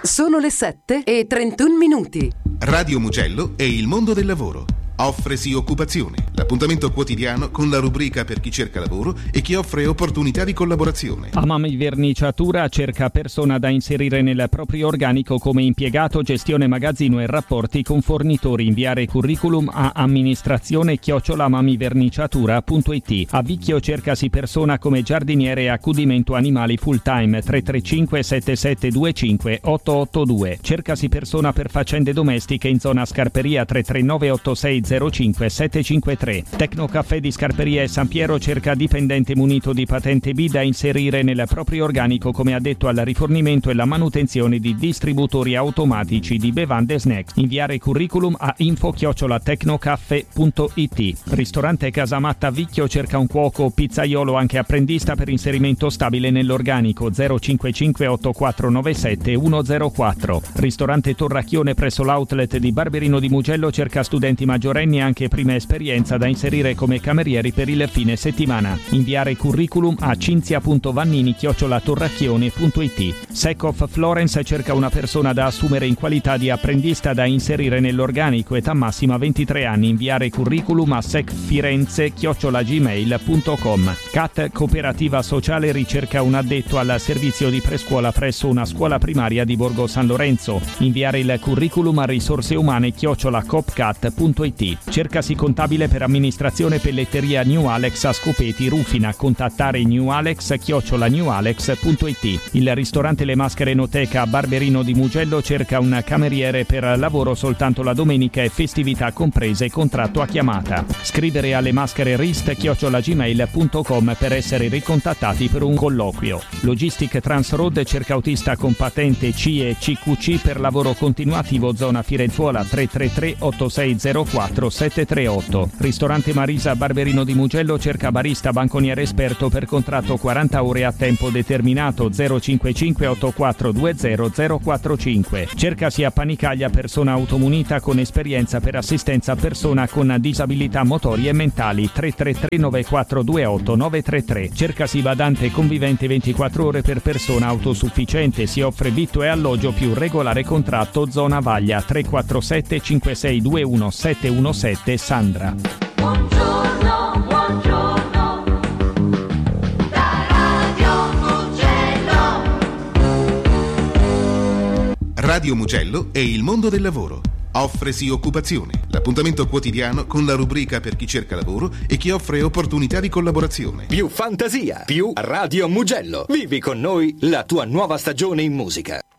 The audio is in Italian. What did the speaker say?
Sono le 7:31. Radio Mugello e il mondo del lavoro. Offresi occupazione, l'appuntamento quotidiano con la rubrica per chi cerca lavoro e chi offre opportunità di collaborazione. Amami Verniciatura cerca persona da inserire nel proprio organico come impiegato, gestione magazzino e rapporti con fornitori. Inviare curriculum a amministrazione@amamiverniciatura.it. A Vicchio cercasi persona come giardiniere e accudimento animali full time. 335 7725 882. Cercasi persona per faccende domestiche in zona Scarperia. 339 86 05 753. Tecnocaffè di Scarperia e San Piero cerca dipendente munito di patente B da inserire nel proprio organico come addetto al rifornimento e la manutenzione di distributori automatici di bevande e snacks. Inviare curriculum a info@tecnocaffè.it. Ristorante Casamatta Vicchio cerca un cuoco pizzaiolo anche apprendista per inserimento stabile nell'organico. 055 8497 104. Ristorante Torracchione presso l'outlet di Barberino di Mugello cerca studenti maggiorenni anche prima esperienza da inserire come camerieri per il fine settimana. Inviare curriculum a cinzia.vannini@torracchione.it. Secov Florence cerca una persona da assumere in qualità di apprendista da inserire nell'organico, età massima 23 anni. Inviare curriculum a secfirenze@gmail.com. CAT Cooperativa Sociale ricerca un addetto al servizio di prescuola presso una scuola primaria di Borgo San Lorenzo. Inviare il curriculum a risorseumane@copcat.it. Cercasi contabile per amministrazione pelletteria New Alex a Scopeti Rufina. Contattare newalex@newalex.it. Il ristorante Le Maschere Enoteca a Barberino di Mugello cerca un cameriere per lavoro soltanto la domenica e festività comprese, contratto a chiamata. Scrivere alle mascherist@gmail.com per essere ricontattati per un colloquio. Logistic Transroad cerca autista con patente C e CQC per lavoro continuativo zona Firenzuola. 333 8604 738. Ristorante Marisa Barberino di Mugello cerca barista banconiere esperto per contratto 40 ore a tempo determinato. 055 8420 045. Cercasi a Panicaglia persona automunita con esperienza per assistenza a persona con disabilità motorie e mentali. 333 9428 933. Cercasi badante convivente 24 ore per persona autosufficiente. Si offre vitto e alloggio più regolare contratto zona Vaglia. 347 5621 717 Sandra. Buongiorno, buongiorno, da Radio Mugello. Radio Mugello e il mondo del lavoro. Offresi occupazione, l'appuntamento quotidiano con la rubrica per chi cerca lavoro e chi offre opportunità di collaborazione. Più fantasia, più Radio Mugello. Vivi con noi la tua nuova stagione in musica.